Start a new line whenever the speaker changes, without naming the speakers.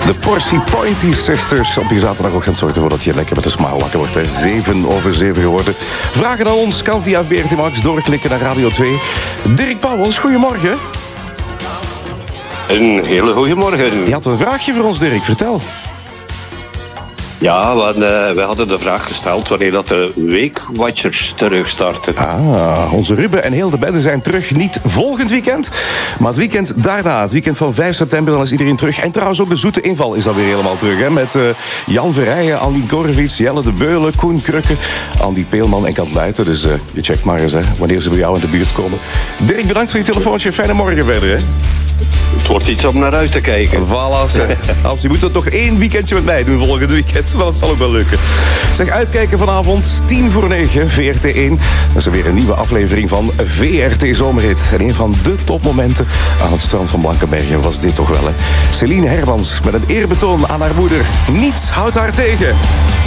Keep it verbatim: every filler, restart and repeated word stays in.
De Portie Pointy Sisters. Op je zaterdagochtend zorgt ervoor dat je lekker met een smile wakker wordt. Hè. Zeven over zeven geworden. Vragen aan ons kan via V R T Max doorklikken naar Radio twee. Dirk Pauwels, goedemorgen.
Een hele goede morgen.
Je had een vraagje voor ons, Dirk. Vertel.
Ja, we, uh, we hadden de vraag gesteld wanneer dat de Weekwatchers terugstarten.
Ah, onze Ruben en heel de bende zijn terug. Niet volgend weekend, maar het weekend daarna. Het weekend van vijf september, dan is iedereen terug. En trouwens ook de Zoete Inval is dan weer helemaal terug. Hè? Met uh, Jan Verrijen, Andy Korvits, Jelle de Beulen, Koen Krukke, Andy Peelman en Kant Luiten. Dus uh, je checkt maar eens hè, wanneer ze bij jou in de buurt komen. Dirk, bedankt voor je telefoontje. Fijne morgen verder. Hè?
Het wordt iets om naar uit te kijken.
Voilà, Als je moet het nog één weekendje met mij doen volgend weekend. Maar dat zal ook wel lukken. Zeg, uitkijken vanavond, tien voor negen, V R T één. Dat is er weer een nieuwe aflevering van V R T Zomerhit. En een van de topmomenten aan het strand van Blankenbergen was dit toch wel, hè. Celine Hermans met een eerbetoon aan haar moeder. Niets houdt haar tegen.